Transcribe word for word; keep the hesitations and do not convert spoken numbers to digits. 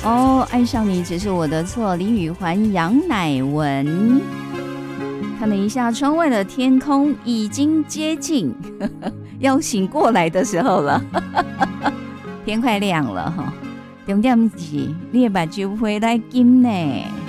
哦，爱上你只是我的错，李宇环、杨乃文。看了一下窗外的天空，已经接近呵呵要醒过来的时候了，天快亮了哈。重点是你的目睭回来金呢。